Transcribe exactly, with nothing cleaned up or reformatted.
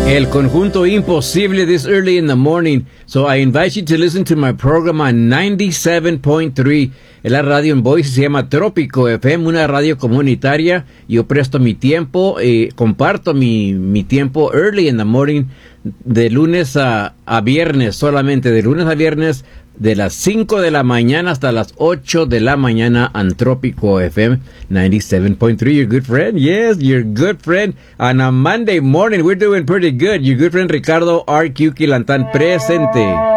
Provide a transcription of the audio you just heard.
El conjunto imposible this early in the morning. So I invite you to listen to my program on ninety-seven point three. Es la radio en Boise, se llama Trópico F M, una radio comunitaria. Yo presto mi tiempo, eh, comparto mi, mi tiempo early in the morning, de lunes a, a viernes solamente, de lunes a viernes, de las cinco de la mañana hasta las ocho de la mañana en Trópico F M ninety-seven point three. Your good friend, yes, your good friend. On a Monday morning, we're doing pretty good. Your good friend Ricardo R Q Quilantán presente.